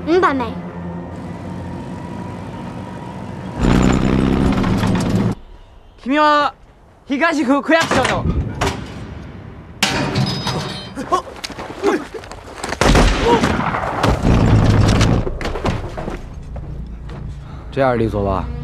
ばね。 君は東府区役所の。 这样，李所吧。